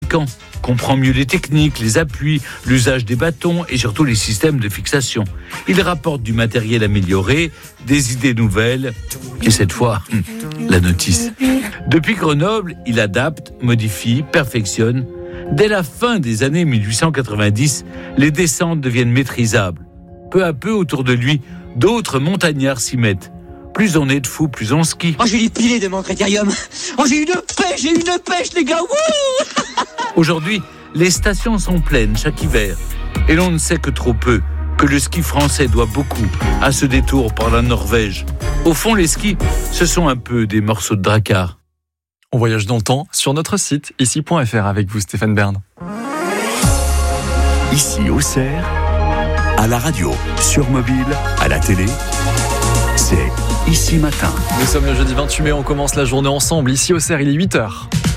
pratiquant, comprend mieux les techniques, les appuis, l'usage des bâtons et surtout les systèmes de fixation. Il rapporte du matériel amélioré, des idées nouvelles et cette fois, la notice. Depuis Grenoble, il adapte, modifie, perfectionne. Dès la fin des années 1890, les descentes deviennent maîtrisables. Peu à peu, autour de lui, d'autres montagnards s'y mettent. Plus on est de fous, plus on skie. Oh, j'ai les pilés de mon critérium. Oh, j'ai une pêche, les gars. Wouh. Aujourd'hui, les stations sont pleines chaque hiver. Et l'on ne sait que trop peu que le ski français doit beaucoup à ce détour par la Norvège. Au fond, les skis, ce sont un peu des morceaux de dracard. On voyage dans le temps sur notre site, ici.fr avec vous, Stéphane Bern. Ici, Auxerre, à la radio, sur mobile, à la télé, c'est Ici Matin. Nous sommes le jeudi 28 mai, on commence la journée ensemble. Ici, Auxerre, il est 8h.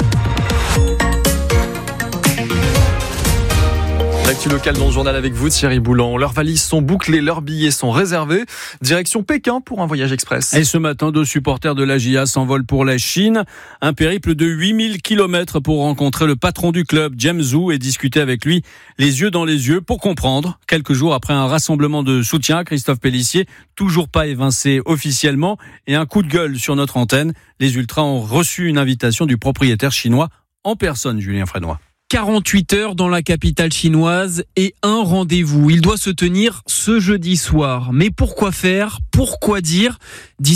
L'actu locale dans le journal avec vous, Thierry Boulan. Leurs valises sont bouclées, leurs billets sont réservés. Direction Pékin pour un voyage express. Et ce matin, 2 supporters de l'AJA s'envolent pour la Chine. Un périple de 8000 km pour rencontrer le patron du club, James Zhu, et discuter avec lui les yeux dans les yeux pour comprendre. Quelques jours après un rassemblement de soutien à Christophe Pélissier, toujours pas évincé officiellement, et un coup de gueule sur notre antenne. Les Ultras ont reçu une invitation du propriétaire chinois en personne, Julien Frénois. 48 heures dans la capitale chinoise et un rendez-vous. Il doit se tenir ce jeudi soir. Mais pourquoi faire ? Pourquoi dire ? Discuter ?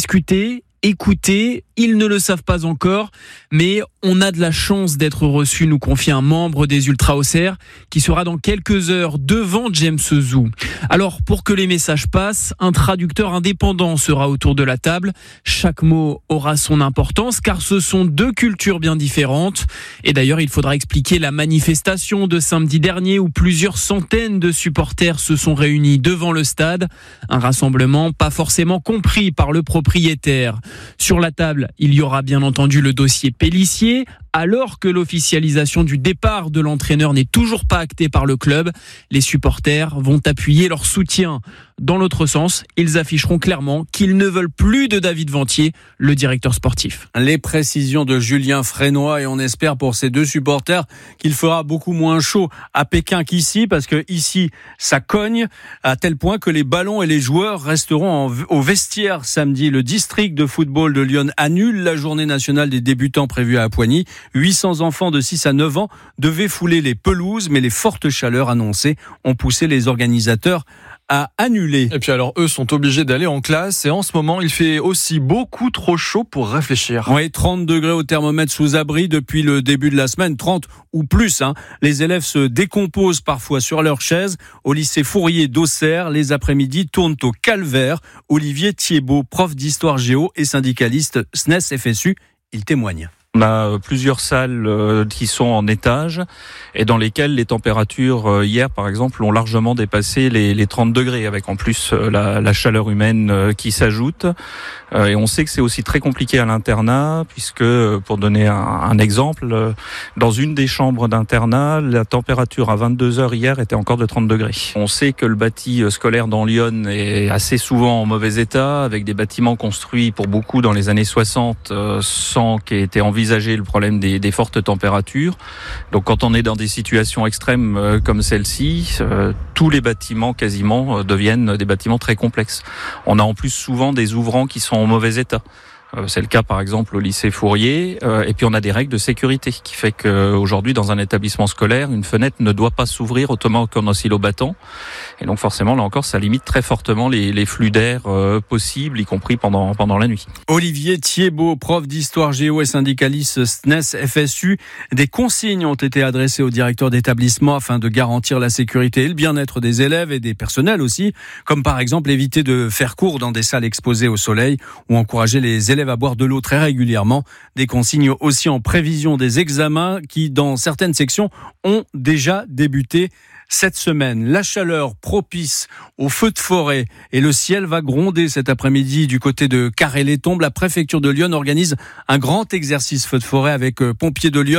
Écoutez, ils ne le savent pas encore, mais on a de la chance d'être reçu, nous confie un membre des Ultras Auxerre, qui sera dans quelques heures devant James Zhu. Alors, pour que les messages passent, un traducteur indépendant sera autour de la table. Chaque mot aura son importance, car ce sont 2 cultures bien différentes. Et d'ailleurs, il faudra expliquer la manifestation de samedi dernier, où plusieurs centaines de supporters se sont réunis devant le stade. Un rassemblement pas forcément compris par le propriétaire. Sur la table, il y aura bien entendu le dossier Pélissier, alors que l'officialisation du départ de l'entraîneur n'est toujours pas actée par le club. Les supporters vont appuyer leur soutien. Dans l'autre sens, ils afficheront clairement qu'ils ne veulent plus de David Ventier, le directeur sportif. Les précisions de Julien Frénois, et on espère pour ces 2 supporters qu'il fera beaucoup moins chaud à Pékin qu'ici, parce que ici, ça cogne à tel point que les ballons et les joueurs resteront au vestiaire samedi. Le district de football de Lyon annule la journée nationale des débutants prévue à Apoigny. 800 enfants de 6 à 9 ans devaient fouler les pelouses, mais les fortes chaleurs annoncées ont poussé les organisateurs à annuler. Et puis alors, eux sont obligés d'aller en classe et en ce moment, il fait aussi beaucoup trop chaud pour réfléchir. Oui, 30 degrés au thermomètre sous abri depuis le début de la semaine, 30 ou plus. Les élèves se décomposent parfois sur leur chaise. Au lycée Fourier d'Auxerre, les après-midi tournent au calvaire. Olivier Thiebaud, prof d'histoire géo et syndicaliste SNES FSU, il témoigne. On a plusieurs salles qui sont en étage et dans lesquelles les températures hier par exemple ont largement dépassé les 30 degrés avec en plus la chaleur humaine qui s'ajoute. Et on sait que c'est aussi très compliqué à l'internat puisque, pour donner un exemple, dans une des chambres d'internat, la température à 22 heures hier était encore de 30 degrés. On sait que le bâti scolaire dans Lyon est assez souvent en mauvais état, avec des bâtiments construits pour beaucoup dans les années 60 sans qu'ait été envisagé le problème des fortes températures. Donc quand on est dans des situations extrêmes comme celle-ci, tous les bâtiments quasiment deviennent des bâtiments très complexes. On a en plus souvent des ouvrants qui sont en mauvais état. C'est le cas par exemple au lycée Fourier, et puis on a des règles de sécurité qui fait qu'aujourd'hui dans un établissement scolaire, une fenêtre ne doit pas s'ouvrir autrement qu'en oscillobattant, et donc forcément là encore ça limite très fortement les flux d'air possibles, y compris pendant la nuit. Olivier Thiebaud, prof d'histoire géo et syndicaliste SNES FSU, des consignes ont été adressées au directeur d'établissement afin de garantir la sécurité et le bien-être des élèves et des personnels aussi, comme par exemple éviter de faire cours dans des salles exposées au soleil ou encourager les élèves à boire de l'eau très régulièrement. Des consignes aussi en prévision des examens qui, dans certaines sections, ont déjà débuté cette semaine. La chaleur propice aux feux de forêt et le ciel va gronder cet après-midi du côté de Carré-les-Tombes. La préfecture de Lyon organise un grand exercice feu de forêt avec pompiers de Lyon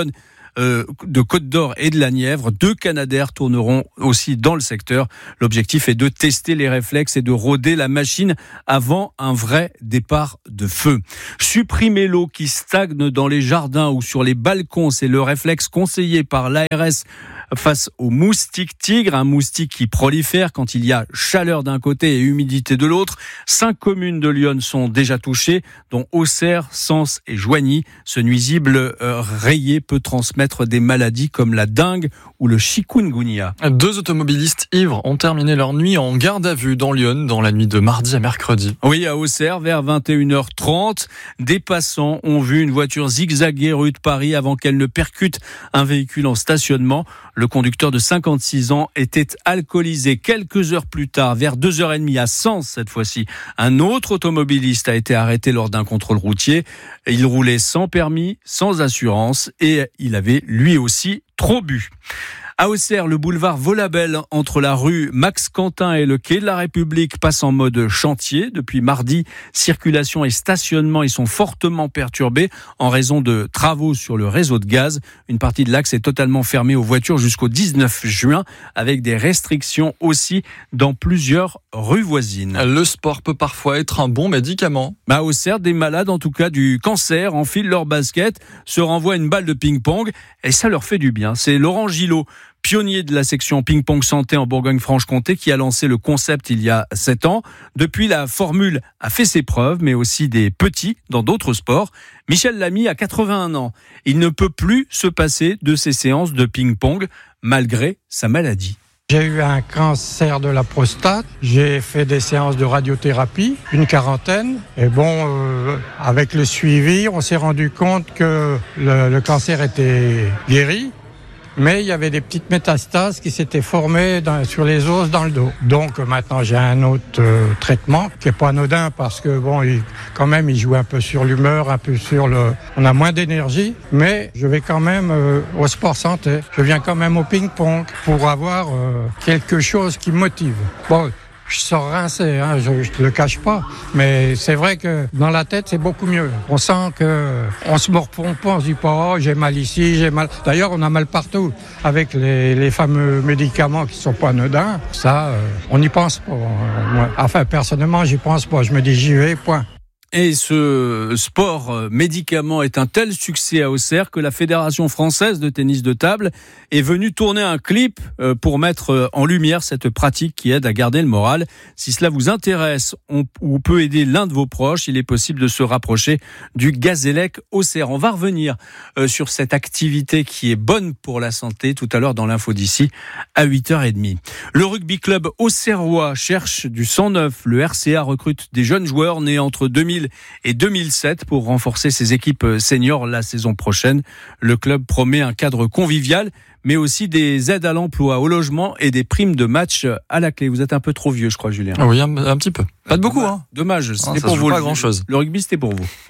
de Côte d'Or et de la Nièvre. 2 Canadair tourneront aussi dans le secteur. L'objectif est de tester les réflexes et de roder la machine avant un vrai départ de feu. Supprimer l'eau qui stagne dans les jardins ou sur les balcons, c'est le réflexe conseillé par l'ARS face au moustique tigre, un moustique qui prolifère quand il y a chaleur d'un côté et humidité de l'autre. 5 communes de l'Yonne sont déjà touchées, dont Auxerre, Sens et Joigny. Ce nuisible rayé peut transmettre des maladies comme la dengue ou le chikungunya. 2 automobilistes ivres ont terminé leur nuit en garde à vue dans l'Yonne dans la nuit de mardi à mercredi. Oui, à Auxerre, vers 21h30, des passants ont vu une voiture zigzaguer rue de Paris avant qu'elle ne percute un véhicule en stationnement. Le conducteur de 56 ans était alcoolisé. Quelques heures plus tard, vers 2h30 à Sens cette fois-ci, un autre automobiliste a été arrêté lors d'un contrôle routier. Il roulait sans permis, sans assurance et il avait lui aussi trop bu. À Auxerre, le boulevard Vaulabelle entre la rue Max Quentin et le quai de la République passe en mode chantier. Depuis mardi, circulation et stationnement y sont fortement perturbés en raison de travaux sur le réseau de gaz. Une partie de l'axe est totalement fermée aux voitures jusqu'au 19 juin avec des restrictions aussi dans plusieurs rues voisines. Le sport peut parfois être un bon médicament. À Auxerre, des malades, en tout cas du cancer, enfilent leur basket, se renvoient une balle de ping-pong et ça leur fait du bien. C'est Laurent Gillot, pionnier de la section ping-pong santé en Bourgogne-Franche-Comté, qui a lancé le concept il y a 7 ans. Depuis, la formule a fait ses preuves, mais aussi des petits dans d'autres sports. Michel Lamy a 81 ans. Il ne peut plus se passer de ses séances de ping-pong, malgré sa maladie. J'ai eu un cancer de la prostate, j'ai fait des séances de radiothérapie, une 40aine. Et avec le suivi, on s'est rendu compte que le cancer était guéri. Mais il y avait des petites métastases qui s'étaient formées sur les os dans le dos. Donc maintenant j'ai un autre traitement qui est pas anodin parce que il joue un peu sur l'humeur, un peu on a moins d'énergie, mais je vais quand même au sport santé. Je viens quand même au ping-pong pour avoir quelque chose qui me motive. Je sors rincé, je te le cache pas, mais c'est vrai que dans la tête c'est beaucoup mieux. On sent que on se morfond pas, on se dit pas j'ai mal ici, j'ai mal. D'ailleurs on a mal partout avec les fameux médicaments qui sont pas anodins. Ça, on n'y pense pas. Moi, personnellement j'y pense pas. Je me dis j'y vais, point. Et ce sport médicament est un tel succès à Auxerre que la Fédération française de tennis de table est venue tourner un clip pour mettre en lumière cette pratique qui aide à garder le moral. Si cela vous intéresse ou peut aider l'un de vos proches, il est possible de se rapprocher du Gazélec Auxerre. On va revenir sur cette activité qui est bonne pour la santé tout à l'heure dans l'info d'ici à 8h30. Le rugby club auxerrois cherche du sang neuf. Le RCA recrute des jeunes joueurs nés entre 2000 et 2007 pour renforcer ses équipes seniors la saison prochaine. Le club promet un cadre convivial, mais aussi des aides à l'emploi, au logement et des primes de match à la clé. Vous êtes un peu trop vieux, je crois, Julien. Oui, un petit peu. Pas de beaucoup, hein. Dommage, c'était pour vous. Pas grand-chose. Le rugby, c'était pour vous.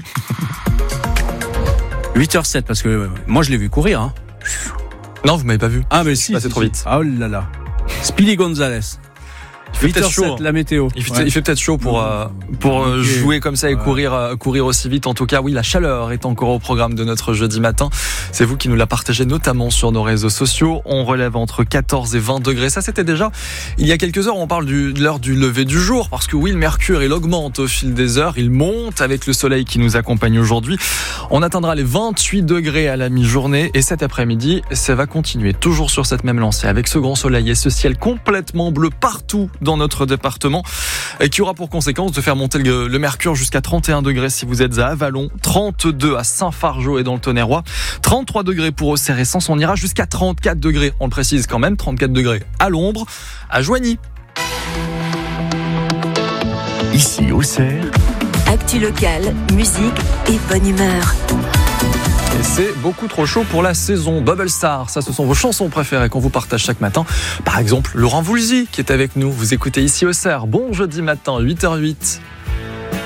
8h07, parce que moi, je l'ai vu courir. Hein. Non, vous m'avez pas vu. Ah, mais si. C'est trop vite. Ah, oh là là. Speedy Gonzalez. Il fait peut-être chaud. La météo. Il fait peut-être chaud pour jouer comme ça et courir aussi vite. En tout cas, oui, la chaleur est encore au programme de notre jeudi matin. C'est vous qui nous la partagez notamment sur nos réseaux sociaux. On relève entre 14 et 20 degrés. Ça, c'était déjà il y a quelques heures. On parle de l'heure du lever du jour parce que oui, le mercure, il augmente au fil des heures. Il monte avec le soleil qui nous accompagne aujourd'hui. On atteindra les 28 degrés à la mi-journée et cet après-midi, ça va continuer toujours sur cette même lancée avec ce grand soleil et ce ciel complètement bleu partout dans notre département et qui aura pour conséquence de faire monter le mercure jusqu'à 31 degrés si vous êtes à Avallon, 32 à Saint-Fargeau et dans le Tonnerrois, 33 degrés pour Auxerre et Sens, on ira jusqu'à 34 degrés, on le précise quand même, 34 degrés à l'ombre, à Joigny. Ici Auxerre. Actu locale, musique et bonne humeur. Et c'est beaucoup trop chaud pour la saison. Bubble Star, ça ce sont vos chansons préférées qu'on vous partage chaque matin. Par exemple, Laurent Voulzy qui est avec nous. Vous écoutez ici Auxerre. Bon jeudi matin, 8h08.